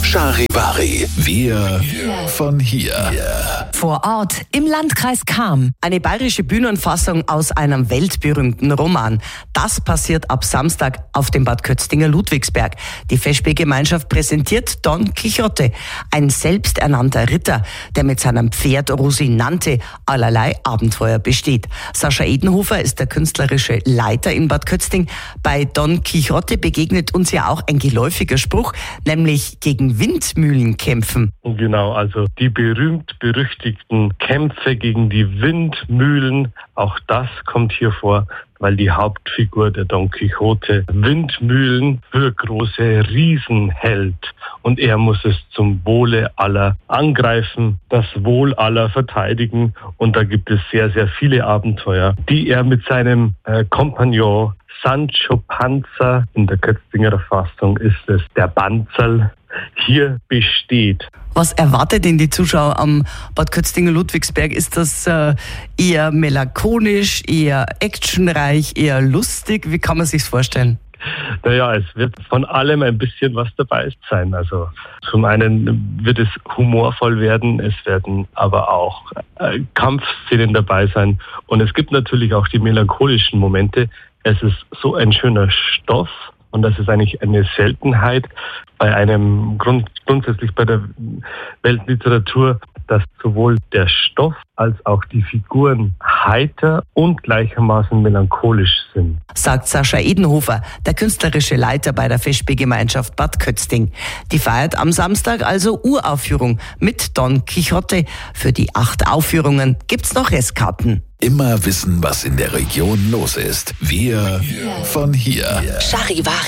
Charivari, wir von hier. Vor Ort im Landkreis Cham. Eine bayerische Bühnenfassung aus einem weltberühmten Roman. Das passiert ab Samstag auf dem Bad Kötztinger Ludwigsberg. Die Festspielgemeinschaft präsentiert Don Quixote, ein selbsternannter Ritter, der mit seinem Pferd Rosinante allerlei Abenteuer besteht. Sascha Edenhofer ist der künstlerische Leiter in Bad Kötzting. Bei Don Quixote begegnet uns ja auch ein geläufiger Spruch, nämlich gegen Windmühlen kämpfen. Genau, also die berühmt-berüchtigten Kämpfe gegen die Windmühlen, auch das kommt hier vor, weil die Hauptfigur der Don Quixote Windmühlen für große Riesen hält. Und er muss es zum Wohle aller angreifen, das Wohl aller verteidigen. Und da gibt es sehr, sehr viele Abenteuer, die er mit seinem Kompagnon Sancho Panza, in der Kötztinger Fassung ist es der Banzerl, hier besteht. Was erwartet denn die Zuschauer am Bad Kötztinger Ludwigsberg? Ist das eher melancholisch, eher actionreich, eher lustig? Wie kann man sich's vorstellen? Naja, es wird von allem ein bisschen was dabei sein. Also zum einen wird es humorvoll werden, es werden aber auch Kampfszenen dabei sein. Und es gibt natürlich auch die melancholischen Momente. Es ist so ein schöner Stoff. Und das ist eigentlich eine Seltenheit bei einem grundsätzlich bei der Weltliteratur, dass sowohl der Stoff als auch die Figuren heiter und gleichermaßen melancholisch sind. Sagt Sascha Edenhofer, der künstlerische Leiter bei der Festspielgemeinschaft Bad Kötzting. Die feiert am Samstag also Uraufführung mit Don Quixote. Für die 8 Aufführungen gibt's noch Restkarten. Immer wissen, was in der Region los ist. Wir von hier. Charivari.